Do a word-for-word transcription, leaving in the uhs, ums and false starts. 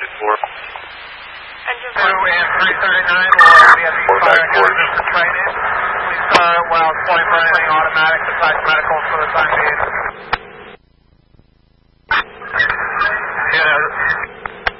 Engine four. Engine Two four. and three thirty-nine will be at the fire academy for training. Please start while it's fully burning automatic besides medical for the time being.